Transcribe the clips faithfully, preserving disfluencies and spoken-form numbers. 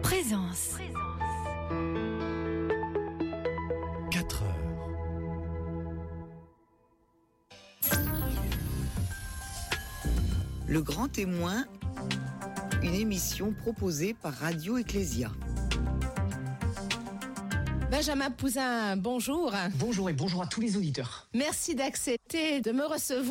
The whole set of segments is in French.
Présence. quatre heures. Le Grand Témoin, une émission proposée par Radio Ecclésia. Benjamin Pouzin, bonjour. Bonjour et bonjour à tous les auditeurs. Merci d'accepter de me recevoir.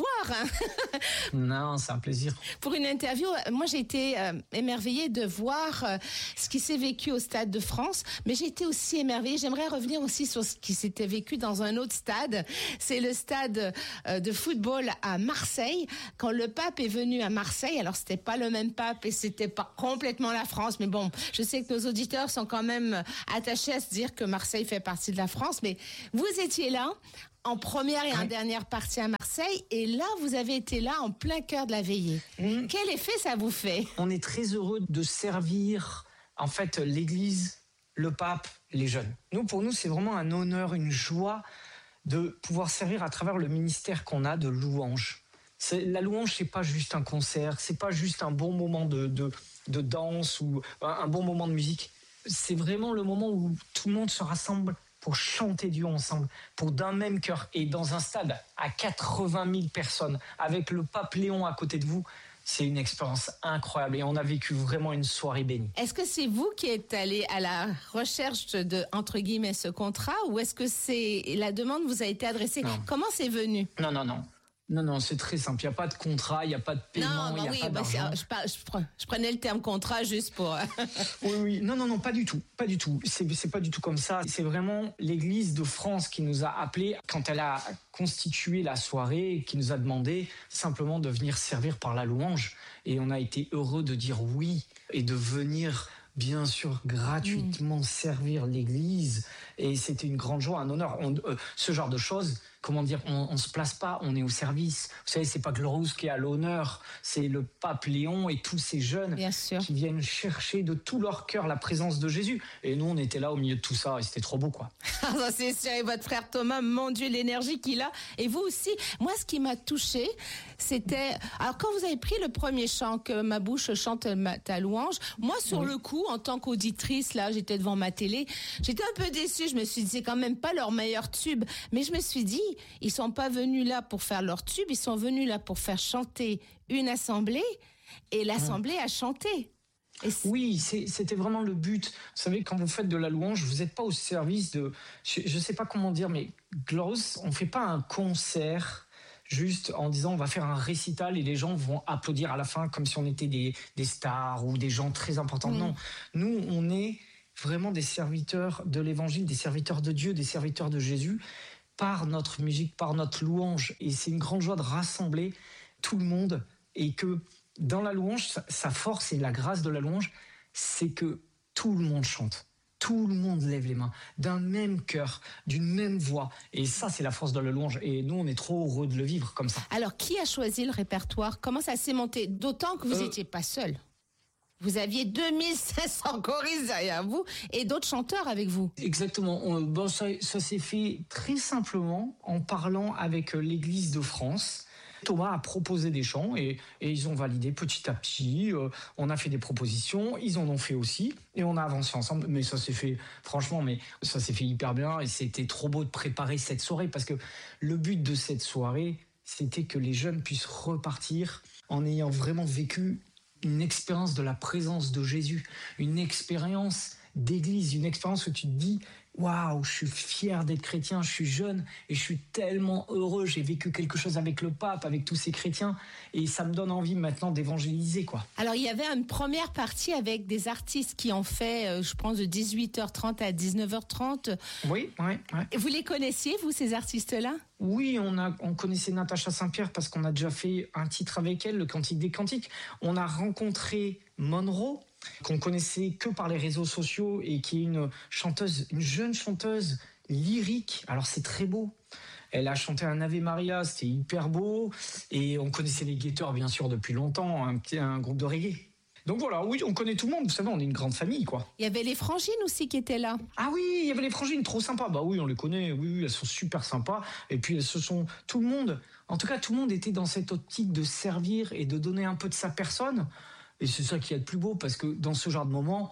Non, c'est un plaisir. Pour une interview, moi j'ai été euh, émerveillée de voir euh, ce qui s'est vécu au Stade de France, mais j'ai été aussi émerveillée, j'aimerais revenir aussi sur ce qui s'était vécu dans un autre stade. C'est le stade euh, de football à Marseille. Quand le pape est venu à Marseille, alors c'était pas le même pape et c'était pas complètement la France, mais bon, je sais que nos auditeurs sont quand même attachés à se dire que Marseille fait partie de la France, mais vous étiez là en première et en oui. dernière partie à Marseille, et là, vous avez été là en plein cœur de la veillée. Mmh. Quel effet ça vous fait ? On est très heureux de servir, en fait, l'Église, le pape, les jeunes. Nous, pour nous, c'est vraiment un honneur, une joie de pouvoir servir à travers le ministère qu'on a de louange. C'est, la louange, c'est pas juste un concert, c'est pas juste un bon moment de, de, de danse ou un bon moment de musique. C'est vraiment le moment où tout le monde se rassemble pour chanter Dieu ensemble, pour d'un même cœur. Et dans un stade à quatre-vingt mille personnes, avec le pape Léon à côté de vous, c'est une expérience incroyable. Et on a vécu vraiment une soirée bénie. Est-ce que c'est vous qui êtes allé à la recherche de, entre guillemets, ce contrat, ou est-ce que c'est la demande vous a été adressée ? Non. Comment c'est venu ? Non, non, non. Non, non, c'est très simple. Il n'y a pas de contrat, il n'y a pas de paiement, il bah n'y a oui, pas bah d'argent. Je, par, je, je prenais le terme contrat juste pour... oui, oui. Non, non, non, pas du tout. Pas du tout. C'est, c'est pas du tout comme ça. C'est vraiment l'Église de France qui nous a appelés quand elle a constitué la soirée, qui nous a demandé simplement de venir servir par la louange. Et on a été heureux de dire oui et de venir... bien sûr, gratuitement mmh. servir l'Église. Et c'était une grande joie, un honneur. On, euh, ce genre de choses, comment dire, on ne se place pas, on est au service. Vous savez, c'est pas Glorious qui est à l'honneur, c'est le pape Léon et tous ces jeunes qui viennent chercher de tout leur cœur la présence de Jésus. Et nous, on était là au milieu de tout ça et c'était trop beau, quoi. C'est sûr, et votre frère Thomas, mon Dieu, l'énergie qu'il a. Et vous aussi. Moi, ce qui m'a touchée, c'était... Alors, quand vous avez pris le premier chant, que ma bouche chante ma, ta louange, moi, sur oui. le coup, en tant qu'auditrice, là, j'étais devant ma télé, j'étais un peu déçue. Je me suis dit, c'est quand même pas leur meilleur tube. Mais je me suis dit, ils sont pas venus là pour faire leur tube, ils sont venus là pour faire chanter une assemblée, et l'assemblée mmh. a chanté. Et c'est... Oui, c'est, c'était vraiment le but. Vous savez, quand vous faites de la louange, vous n'êtes pas au service de... Je ne sais pas comment dire, mais Glorious, on ne fait pas un concert juste en disant on va faire un récital et les gens vont applaudir à la fin comme si on était des, des stars ou des gens très importants. Mmh. Non, nous, on est vraiment des serviteurs de l'Évangile, des serviteurs de Dieu, des serviteurs de Jésus, par notre musique, par notre louange. Et c'est une grande joie de rassembler tout le monde et que dans la louange, sa force et la grâce de la louange, c'est que tout le monde chante. Tout le monde lève les mains, d'un même cœur, d'une même voix. Et ça, c'est la force de la louange. Et nous, on est trop heureux de le vivre comme ça. Alors, qui a choisi le répertoire ? Comment ça s'est monté ? D'autant que vous n'étiez euh... pas seul. Vous aviez deux mille cinq cents choristes derrière vous et d'autres chanteurs avec vous. Exactement. On, bon, ça, ça s'est fait très simplement en parlant avec l'Église de France. Thomas a proposé des chants et, et ils ont validé petit à petit. Euh, on a fait des propositions, ils en ont fait aussi et on a avancé ensemble. Mais ça s'est fait, franchement, mais ça s'est fait hyper bien et c'était trop beau de préparer cette soirée parce que le but de cette soirée, c'était que les jeunes puissent repartir en ayant vraiment vécu une expérience de la présence de Jésus, une expérience d'église, une expérience où tu te dis waouh, je suis fier d'être chrétien, je suis jeune et je suis tellement heureux, j'ai vécu quelque chose avec le pape, avec tous ces chrétiens et ça me donne envie maintenant d'évangéliser, quoi. Alors il y avait une première partie avec des artistes qui ont fait, je pense, de dix-huit heures trente à dix-neuf heures trente. Oui, oui, oui. Vous les connaissiez, vous, ces artistes-là ? Oui, on, a, on connaissait Natacha Saint-Pierre parce qu'on a déjà fait un titre avec elle, le Cantique des Cantiques. On a rencontré Monroe, qu'on connaissait que par les réseaux sociaux et qui est une chanteuse, une jeune chanteuse lyrique. Alors c'est très beau. Elle a chanté un Ave Maria, c'était hyper beau. Et on connaissait les Guetteurs bien sûr depuis longtemps, un, un groupe de reggae. Donc voilà, oui, on connaît tout le monde, vous savez, on est une grande famille, quoi. Il y avait les Frangines aussi qui étaient là. Ah oui, il y avait les Frangines, trop sympas. Bah oui, on les connaît, oui, oui, elles sont super sympas. Et puis elles se sont, tout le monde, en tout cas tout le monde était dans cette optique de servir et de donner un peu de sa personne. Et c'est ça qui est le plus beau, parce que dans ce genre de moment,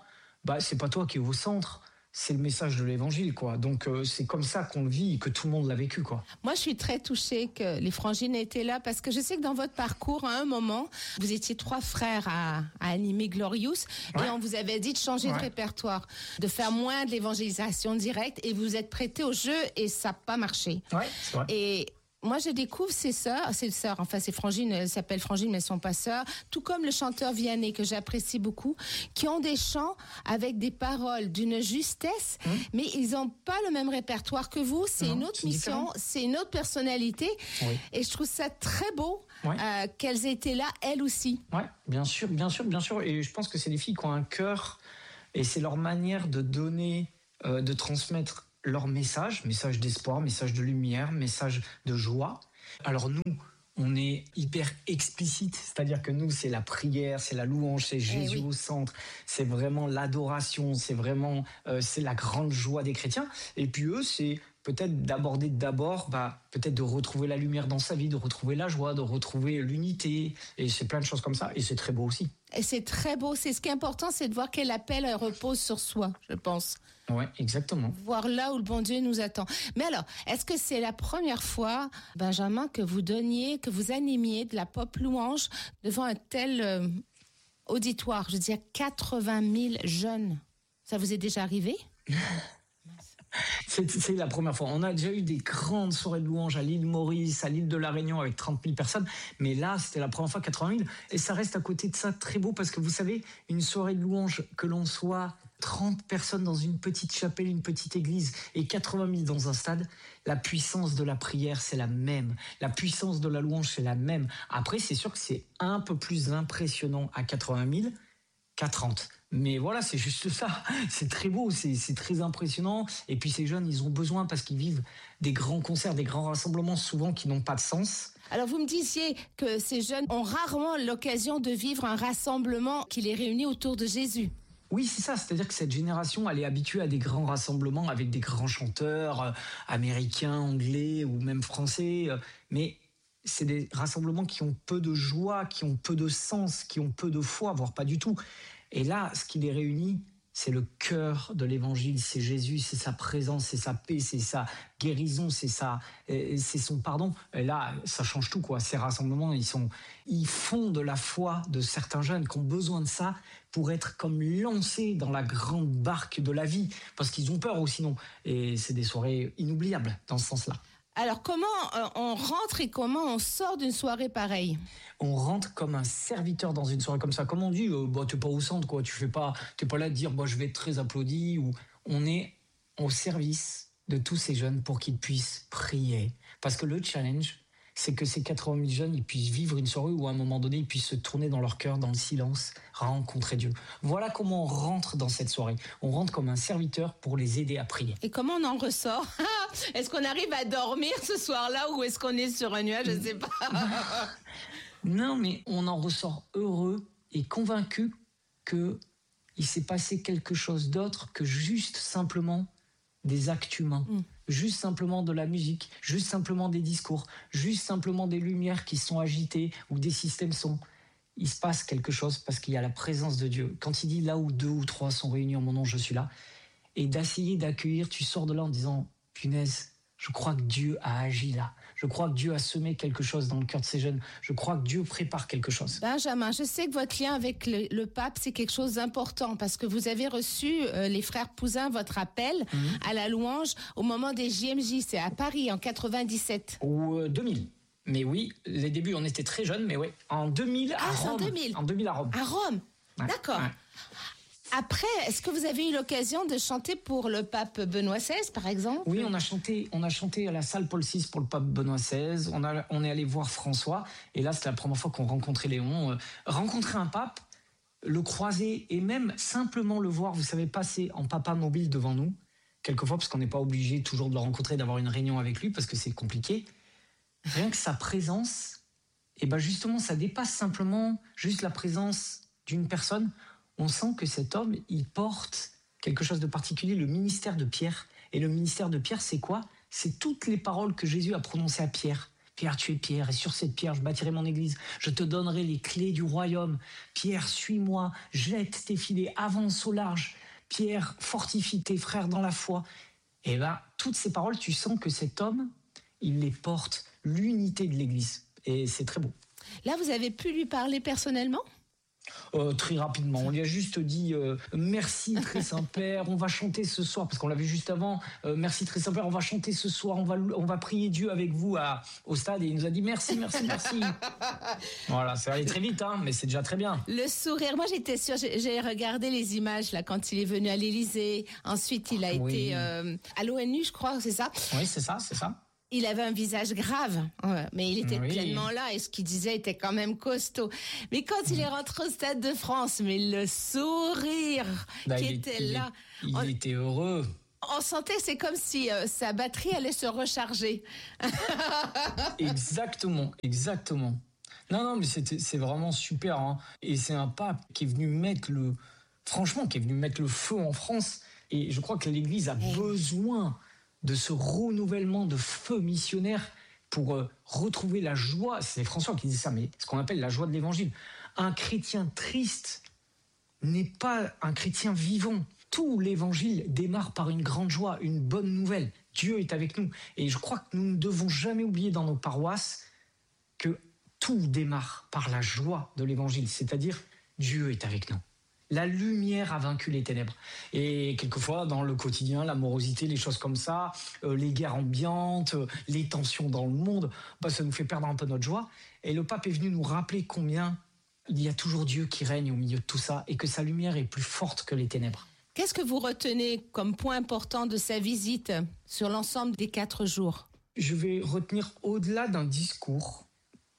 bah c'est pas toi qui es au centre. C'est le message de l'évangile, quoi. Donc, euh, c'est comme ça qu'on le vit et que tout le monde l'a vécu, quoi. Moi, je suis très touchée que les Frangines étaient là parce que je sais que dans votre parcours, à un moment, vous étiez trois frères à, à animer Glorious Ouais. et on vous avait dit de changer Ouais. de répertoire, de faire moins de l'évangélisation directe et vous vous êtes prêtés au jeu et ça n'a pas marché. Ouais, c'est vrai. Et moi, je découvre ces sœurs, ces sœurs, enfin, ces frangines, elles s'appellent frangines, mais elles ne sont pas sœurs, tout comme le chanteur Vianney, que j'apprécie beaucoup, qui ont des chants avec des paroles d'une justesse, Mmh. mais ils n'ont pas le même répertoire que vous. C'est Non, une autre c'est mission, différent. c'est une autre personnalité. Oui. Et je trouve ça très beau Ouais. euh, qu'elles étaient là, elles aussi. Ouais, bien sûr, bien sûr, bien sûr. Et je pense que c'est des filles qui ont un cœur et c'est leur manière de donner, euh, de transmettre leur message, message d'espoir, message de lumière, message de joie. Alors nous, on est hyper explicite, c'est-à-dire que nous, c'est la prière, c'est la louange, c'est Jésus oui. au centre, c'est vraiment l'adoration, c'est vraiment euh, c'est la grande joie des chrétiens. Et puis eux, c'est peut-être d'aborder d'abord, bah, peut-être de retrouver la lumière dans sa vie, de retrouver la joie, de retrouver l'unité, et c'est plein de choses comme ça, et c'est très beau aussi. Et c'est très beau. C'est ce qui est important, c'est de voir quel appel repose sur soi, je pense. Ouais, exactement. Voir là où le bon Dieu nous attend. Mais alors, est-ce que c'est la première fois, Benjamin, que vous donniez, que vous animiez de la pop louange devant un tel euh, auditoire? Je veux dire, quatre-vingt mille jeunes. Ça vous est déjà arrivé? C'est, c'est la première fois. On a déjà eu des grandes soirées de louanges à l'île Maurice, à l'île de la Réunion avec trente mille personnes. Mais là, c'était la première fois quatre-vingt mille. Et ça reste à côté de ça très beau parce que vous savez, une soirée de louanges, que l'on soit trente personnes dans une petite chapelle, une petite église et quatre-vingt mille dans un stade, la puissance de la prière, c'est la même. La puissance de la louange, c'est la même. Après, c'est sûr que c'est un peu plus impressionnant à quatre-vingt mille qu'à trente. Mais voilà, c'est juste ça. C'est très beau, c'est, c'est très impressionnant. Et puis ces jeunes, ils ont besoin parce qu'ils vivent des grands concerts, des grands rassemblements souvent qui n'ont pas de sens. Alors, vous me disiez que ces jeunes ont rarement l'occasion de vivre un rassemblement qui les réunit autour de Jésus. Oui, c'est ça. C'est-à-dire que cette génération, elle est habituée à des grands rassemblements avec des grands chanteurs euh, américains, anglais ou même français. euh, mais c'est des rassemblements qui ont peu de joie, qui ont peu de sens, qui ont peu de foi, voire pas du tout. Et là, ce qui les réunit, c'est le cœur de l'évangile, c'est Jésus, c'est sa présence, c'est sa paix, c'est sa guérison, c'est sa, euh, c'est son pardon. Et là, ça change tout, quoi. Ces rassemblements, ils sont, ils font de la foi de certains jeunes qui ont besoin de ça pour être comme lancés dans la grande barque de la vie, parce qu'ils ont peur aussi, non. Et c'est des soirées inoubliables dans ce sens-là. Alors, comment euh, on rentre et comment on sort d'une soirée pareille? On rentre comme un serviteur dans une soirée comme ça. Comme on dit, euh, bah, t'es pas au centre, quoi. Tu fais pas, t'es pas là de dire, bah, je vais être très applaudi. Ou on est au service de tous ces jeunes pour qu'ils puissent prier. Parce que le challenge, c'est que ces quatre-vingt mille jeunes, ils puissent vivre une soirée où à un moment donné, ils puissent se tourner dans leur cœur, dans le silence, rencontrer Dieu. Voilà comment on rentre dans cette soirée. On rentre comme un serviteur pour les aider à prier. Et comment on en ressort? Est-ce qu'on arrive à dormir ce soir-là ou est-ce qu'on est sur un nuage? Je ne sais pas. Non, mais on en ressort heureux et convaincu qu'il s'est passé quelque chose d'autre que juste simplement des actes humains, mm. juste simplement de la musique, juste simplement des discours, juste simplement des lumières qui sont agitées ou des systèmes sont. Il se passe quelque chose parce qu'il y a la présence de Dieu. Quand il dit là où deux ou trois sont réunis en mon nom, je suis là. Et d'essayer d'accueillir, tu sors de là en disant, punaise, je crois que Dieu a agi là. Je crois que Dieu a semé quelque chose dans le cœur de ces jeunes. Je crois que Dieu prépare quelque chose. Benjamin, je sais que votre lien avec le, le pape, c'est quelque chose d'important parce que vous avez reçu, euh, les frères Pouzin, votre appel mm-hmm. à la louange au moment des J M J. C'est à Paris, en quatre-vingt-dix-sept. Ou euh, deux mille. Mais oui, les débuts, on était très jeunes, mais oui, en deux mille à ah, Rome. En deux mille. En deux mille à Rome. À Rome, ouais, d'accord. Ouais. Après, est-ce que vous avez eu l'occasion de chanter pour le pape Benoît seize, par exemple? Oui, on a chanté, on a chanté à la salle Paul six pour le pape Benoît seize. On, a, on est allé voir François. Et là, c'était la première fois qu'on rencontrait Léon. Euh, rencontrer un pape, le croiser et même simplement le voir, vous savez, passer en papa mobile devant nous, quelquefois, parce qu'on n'est pas obligé toujours de le rencontrer, d'avoir une réunion avec lui, parce que c'est compliqué. Rien que sa présence, et ben justement, ça dépasse simplement juste la présence d'une personne. On sent que cet homme, il porte quelque chose de particulier, le ministère de Pierre. Et le ministère de Pierre, c'est quoi? C'est toutes les paroles que Jésus a prononcées à Pierre. Pierre, tu es Pierre, et sur cette pierre, je bâtirai mon église. Je te donnerai les clés du royaume. Pierre, suis-moi, jette tes filets, avance au large. Pierre, fortifie tes frères dans la foi. Et bien, toutes ces paroles, tu sens que cet homme, il les porte, l'unité de l'Église. Et c'est très beau. Là, vous avez pu lui parler personnellement ? Euh, très rapidement, on lui a juste dit euh, merci très Saint-Père, on va chanter ce soir, parce qu'on l'a vu juste avant, euh, merci très Saint-Père, on va chanter ce soir, on va, on va prier Dieu avec vous à, au stade, et il nous a dit merci, merci, merci. Voilà, ça allait très vite, hein, mais c'est déjà très bien. Le sourire, moi j'étais sûre, j'ai, j'ai regardé les images là quand il est venu à l'Élysée, ensuite il a Oui. été euh, à l'ONU, je crois, c'est ça ? Oui, c'est ça, c'est ça. Il avait un visage grave, ouais, mais il était Oui. pleinement là et ce qu'il disait était quand même costaud. Mais quand il est rentré au Stade de France, mais le sourire Bah, qui il était est- il là, est- il on, était heureux. on sentait que c'est comme si euh, sa batterie allait se recharger. Exactement, exactement. Non, non, mais c'était, c'est vraiment super. Hein. Et c'est un pape qui est venu mettre le, franchement, qui est venu mettre le feu en France. Et je crois que l'Église a Eh. besoin de ce renouvellement de feu missionnaire pour euh, retrouver la joie. C'est François qui dit ça, mais ce qu'on appelle la joie de l'Évangile. Un chrétien triste n'est pas un chrétien vivant. Tout l'Évangile démarre par une grande joie, une bonne nouvelle. Dieu est avec nous. Et je crois que nous ne devons jamais oublier dans nos paroisses que tout démarre par la joie de l'Évangile, c'est-à-dire Dieu est avec nous. La lumière a vaincu les ténèbres. Et quelquefois, dans le quotidien, la morosité, les choses comme ça, euh, les guerres ambiantes, euh, les tensions dans le monde, bah, ça nous fait perdre un peu notre joie. Et le pape est venu nous rappeler combien il y a toujours Dieu qui règne au milieu de tout ça et que sa lumière est plus forte que les ténèbres. Qu'est-ce que vous retenez comme point important de sa visite sur l'ensemble des quatre jours ? Je vais retenir au-delà d'un discours,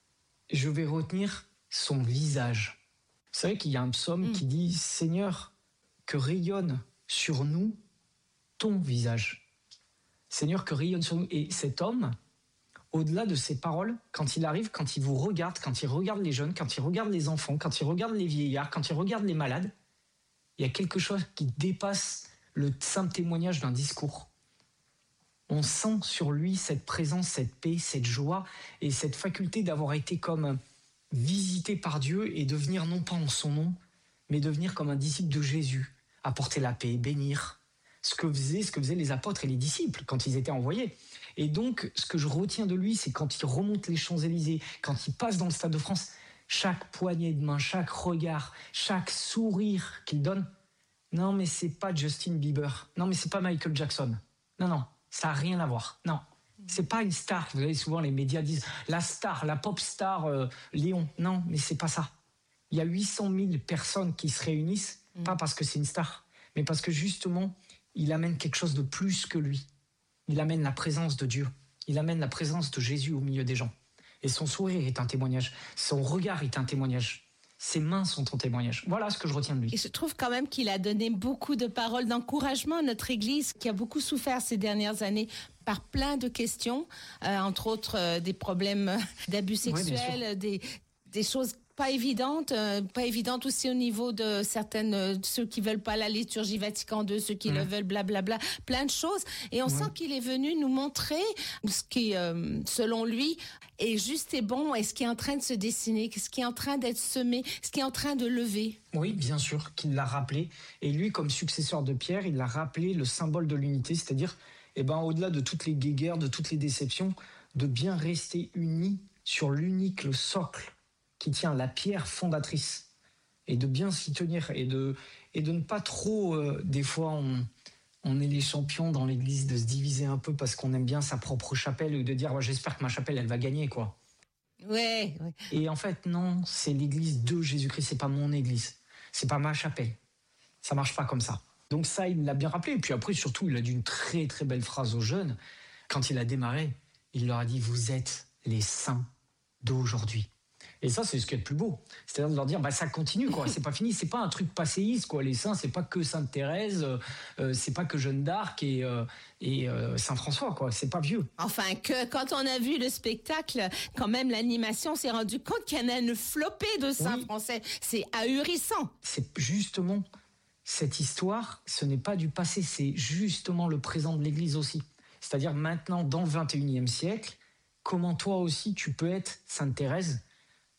je vais retenir son visage. Vous savez qu'il y a un psaume Mm. qui dit « Seigneur, que rayonne sur nous ton visage. » Seigneur, que rayonne sur nous. Et cet homme, au-delà de ses paroles, quand il arrive, quand il vous regarde, quand il regarde les jeunes, quand il regarde les enfants, quand il regarde les vieillards, quand il regarde les malades, il y a quelque chose qui dépasse le simple témoignage d'un discours. On sent sur lui cette présence, cette paix, cette joie et cette faculté d'avoir été comme visité par Dieu et devenir non pas en son nom, mais devenir comme un disciple de Jésus, apporter la paix, bénir, ce que faisaient, ce que faisaient les apôtres et les disciples quand ils étaient envoyés. Et donc, ce que je retiens de lui, c'est quand il remonte les Champs-Élysées, quand il passe dans le Stade de France, chaque poignée de main, chaque regard, chaque sourire qu'il donne, non mais c'est pas Justin Bieber, non mais c'est pas Michael Jackson, non non, ça n'a rien à voir, non. C'est pas une star, vous savez, souvent les médias disent la star, la pop star euh, Léon. Non, mais c'est pas ça. Il y a huit cent mille personnes qui se réunissent, mmh. pas parce que c'est une star, mais parce que justement, il amène quelque chose de plus que lui. Il amène la présence de Dieu. Il amène la présence de Jésus au milieu des gens. Et son sourire est un témoignage. Son regard est un témoignage. Ses mains sont un témoignage. Voilà ce que je retiens de lui. Et je trouve quand même qu'il a donné beaucoup de paroles d'encouragement à notre Église qui a beaucoup souffert ces dernières années par plein de questions, euh, entre autres euh, des problèmes d'abus sexuels, ouais, des, des choses pas évidentes, euh, pas évidentes aussi au niveau de certaines, euh, ceux qui veulent pas la liturgie Vatican deux, ceux qui mmh. le veulent, blablabla, plein de choses. Et on mmh. sent qu'il est venu nous montrer ce qui, euh, selon lui, est juste et bon, et ce qui est en train de se dessiner, ce qui est en train d'être semé, ce qui est en train de lever. Oui, bien sûr, qu'il l'a rappelé. Et lui, comme successeur de Pierre, il a rappelé le symbole de l'unité, c'est-à-dire, eh ben, au-delà de toutes les guéguerres, de toutes les déceptions, de bien rester unis sur l'unique, le socle qui tient la pierre fondatrice, et de bien s'y tenir, et de, et de ne pas trop, euh, des fois, on, on est les champions dans l'église de se diviser un peu parce qu'on aime bien sa propre chapelle, ou de dire ouais, j'espère que ma chapelle, elle va gagner, quoi. Ouais, ouais. Et en fait, non, c'est l'église de Jésus-Christ, c'est pas mon église, c'est pas ma chapelle. Ça marche pas comme ça. Donc ça, il l'a bien rappelé. Et puis après, surtout, il a dit une très très belle phrase aux jeunes. Quand il a démarré, il leur a dit « Vous êtes les saints d'aujourd'hui ». Et ça, c'est ce qui est le plus beau. C'est-à-dire de leur dire, bah, ça continue, quoi. C'est pas fini. C'est pas un truc passéiste, quoi. Les saints, c'est pas que Sainte Thérèse, euh, c'est pas que Jeanne d'Arc et, euh, et euh, Saint François, quoi. C'est pas vieux. Enfin, que quand on a vu le spectacle, quand même, l'animation, on s'est rendu compte qu'il y en a une flopée de saints oui. français. C'est ahurissant. C'est justement cette histoire, ce n'est pas du passé, c'est justement le présent de l'Église aussi. C'est-à-dire maintenant, dans le vingt et unième siècle, comment toi aussi, tu peux être Sainte Thérèse,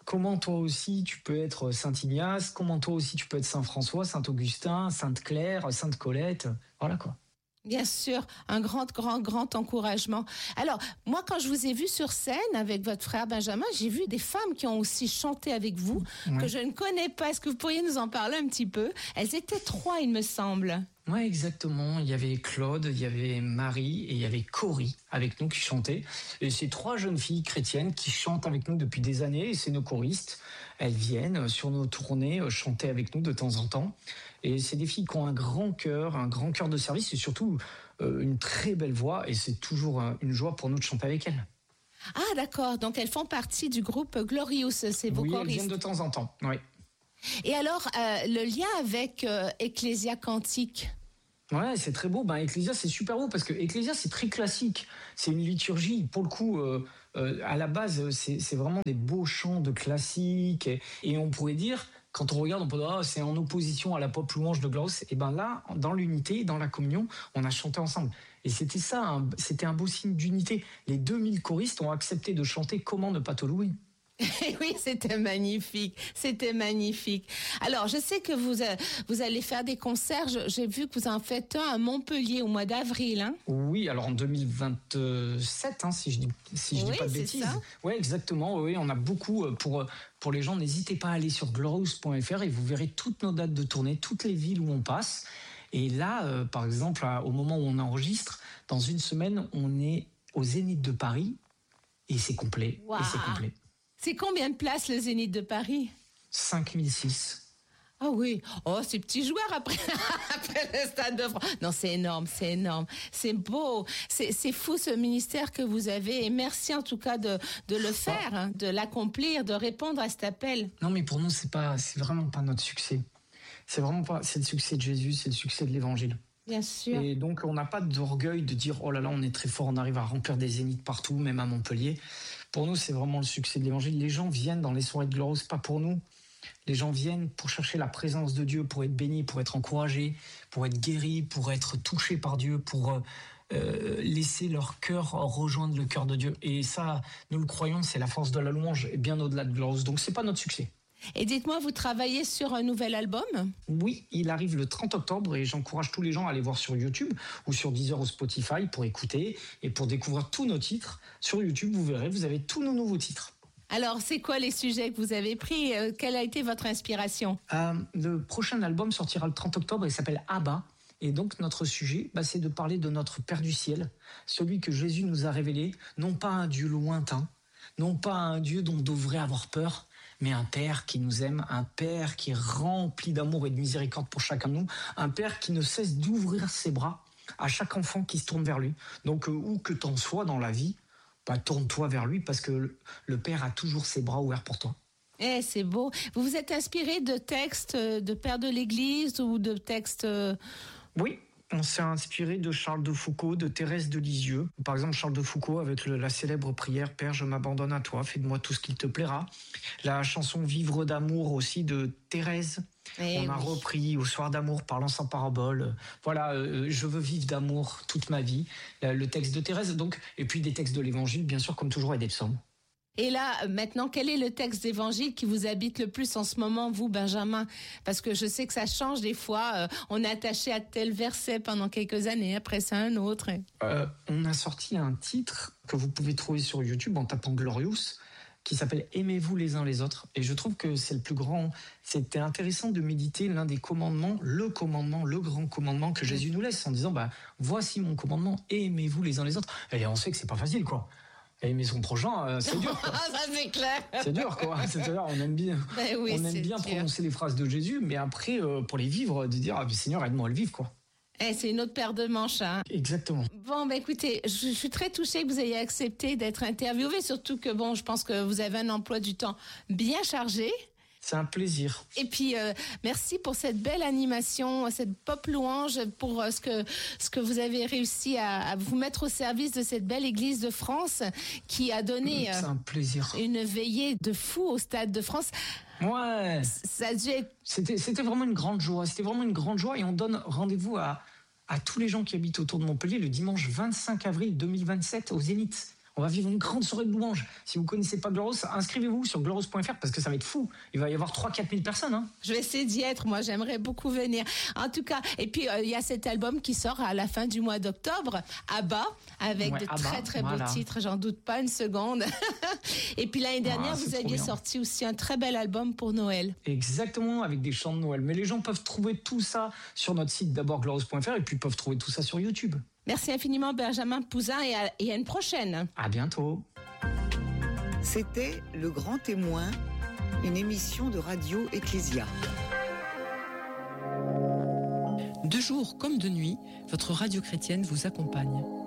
comment toi aussi tu peux être Saint-Ignace, comment toi aussi tu peux être Saint-François, Saint-Augustin, Sainte-Claire, Sainte-Colette, voilà quoi. Bien sûr, un grand, grand, grand encouragement. Alors, moi, quand je vous ai vu sur scène avec votre frère Benjamin, j'ai vu des femmes qui ont aussi chanté avec vous, Ouais. que je ne connais pas. Est-ce que vous pourriez nous en parler un petit peu? Elles étaient trois, il me semble. Ouais, exactement. Il y avait Claude, il y avait Marie et il y avait Cory avec nous qui chantaient. Et c'est trois jeunes filles chrétiennes qui chantent avec nous depuis des années et c'est nos choristes. Elles viennent sur nos tournées chanter avec nous de temps en temps. Et c'est des filles qui ont un grand cœur, un grand cœur de service et surtout euh, une très belle voix. Et c'est toujours euh, une joie pour nous de chanter avec elles. Ah, d'accord. Donc, elles font partie du groupe Glorious. C'est vos Oui, elles choristes. viennent de temps en temps. Oui. Et alors, euh, le lien avec euh, Ecclésia Cantique? Ouais, c'est très beau. Ben, Ecclésia, c'est super beau parce que Ecclésia, c'est très classique. C'est une liturgie. Pour le coup, euh, euh, à la base, c'est, c'est vraiment des beaux chants de classique. Et, et on pourrait dire, quand on regarde, on peut dire, ah, c'est en opposition à la pop louange de Glorious. Et ben là, dans l'unité, dans la communion, on a chanté ensemble. Et c'était ça, un, c'était un beau signe d'unité. Les deux mille choristes ont accepté de chanter Comment ne pas te louer. Oui, c'était magnifique, c'était magnifique. Alors, je sais que vous, euh, vous allez faire des concerts. Je- J'ai vu que vous en faites un à Montpellier au mois d'avril. Hein? Oui, alors en deux mille vingt-sept, hein, si je dis, si je Oui, dis pas de c'est bêtises. ça. Oui, exactement. Oui, on a beaucoup euh, pour, euh, pour les gens. N'hésitez pas à aller sur glorious point f r et vous verrez toutes nos dates de tournée, toutes les villes où on passe. Et là, euh, par exemple, à- au moment où on enregistre, dans une semaine, on est au Zénith de Paris et c'est complet. Waouh. Et c'est complet. C'est combien de places le Zénith de Paris? cinq mille six. Ah oui, oh, c'est petit joueur après, après le Stade de France. Non, c'est énorme, c'est énorme, c'est beau, c'est, c'est fou ce ministère que vous avez et merci en tout cas de, de le faire, hein, de l'accomplir, de répondre à cet appel. Non, mais pour nous, c'est pas, c'est vraiment pas notre succès. C'est vraiment pas, c'est le succès de Jésus, c'est le succès de l'Évangile. Bien sûr. Et donc, on n'a pas d'orgueil de dire oh là là, on est très fort, on arrive à remplir des zéniths partout, même à Montpellier. Pour nous, c'est vraiment le succès de l'Évangile. Les gens viennent dans les soirées de Glorious, pas pour nous. Les gens viennent pour chercher la présence de Dieu, pour être bénis, pour être encouragés, pour être guéris, pour être touchés par Dieu, pour euh, euh, laisser leur cœur rejoindre le cœur de Dieu. Et ça, nous le croyons, c'est la force de la louange, et bien au-delà de Glorious. Donc, c'est pas notre succès. Et dites-moi, vous travaillez sur un nouvel album? Oui, il arrive le trente octobre et j'encourage tous les gens à aller voir sur YouTube ou sur Deezer ou Spotify pour écouter et pour découvrir tous nos titres. Sur YouTube, vous verrez, vous avez tous nos nouveaux titres. Alors, c'est quoi les sujets que vous avez pris? Euh, Quelle a été votre inspiration? Euh, le prochain album sortira le trente octobre et s'appelle Abba. Et donc notre sujet, bah, c'est de parler de notre Père du ciel, celui que Jésus nous a révélé, non pas un Dieu lointain, non pas un Dieu dont on devrait avoir peur, mais un Père qui nous aime, un Père qui est rempli d'amour et de miséricorde pour chacun de nous, un Père qui ne cesse d'ouvrir ses bras à chaque enfant qui se tourne vers lui. Donc euh, où que t'en sois dans la vie, bah, tourne-toi vers lui parce que le, le Père a toujours ses bras ouverts pour toi. Eh, c'est beau. Vous vous êtes inspiré de textes euh, de pères de l'Église ou de textes... euh, Oui, on s'est inspiré de Charles de Foucault, de Thérèse de Lisieux. Par exemple, Charles de Foucault avec le- la célèbre prière « Père, je m'abandonne à toi, fais de moi tout ce qu'il te plaira ». La chanson « Vivre d'amour » aussi de Thérèse. eh on a oui. repris « Au soir d'amour, parlant sans parabole ». Voilà, euh, je veux vivre d'amour toute ma vie. Le, le texte de Thérèse, donc, et puis des textes de l'Évangile, bien sûr, comme toujours, et des psaumes. Et là, maintenant, quel est le texte d'évangile qui vous habite le plus en ce moment, vous, Benjamin? Parce que je sais que ça change des fois. euh, on est attaché à tel verset pendant quelques années, après c'est un autre. Euh, on a sorti un titre que vous pouvez trouver sur YouTube en tapant Glorious, qui s'appelle « Aimez-vous les uns les autres ». Et je trouve que c'est le plus grand... C'était intéressant de méditer l'un des commandements, le commandement, le grand commandement que Jésus nous laisse, en disant bah, « Voici mon commandement, aimez-vous les uns les autres ». Et on sait que c'est pas facile, quoi. Aimer son prochain, euh, c'est dur, quoi. Ça, c'est clair. C'est dur, quoi. C'est-à-dire, on aime bien, Ben oui, on c'est aime bien dur. prononcer les phrases de Jésus, mais après, euh, pour les vivre, de dire ah, « Seigneur, aide-moi à le vivre », quoi. Eh, c'est une autre paire de manches. Hein. Exactement. Bon, ben écoutez, je, je suis très touchée que vous ayez accepté d'être interviewé, surtout que, bon, je pense que vous avez un emploi du temps bien chargé. C'est un plaisir. Et puis, euh, merci pour cette belle animation, cette pop louange, pour euh, ce, que, ce que vous avez réussi à, à vous mettre au service de cette belle église de France qui a donné euh, C'est un plaisir. une veillée de fou au Stade de France. Ouais. Ça a dû être... C'était, c'était vraiment une grande joie. C'était vraiment une grande joie et on donne rendez-vous à, à tous les gens qui habitent autour de Montpellier le dimanche vingt-cinq avril deux mille vingt-sept au Zénith. On va vivre une grande soirée de louanges. Si vous connaissez pas Glorious, inscrivez-vous sur glorious point f r parce que ça va être fou. Il va y avoir trois à quatre mille personnes. Hein. Je vais essayer d'y être. Moi, j'aimerais beaucoup venir. En tout cas, et puis il euh, y a cet album qui sort à la fin du mois d'octobre, ABBA, avec ouais, de ABBA, très très voilà. beaux titres. J'en doute pas une seconde. Et puis l'année dernière, ah, vous aviez sorti aussi un très bel album pour Noël. Exactement, avec des chants de Noël. Mais les gens peuvent trouver tout ça sur notre site d'abord glorious point f r et puis peuvent trouver tout ça sur YouTube. Merci infiniment Benjamin Pouzin et à, et à une prochaine. À bientôt. C'était Le Grand Témoin, une émission de Radio Ecclésia. De jour comme de nuit, votre radio chrétienne vous accompagne.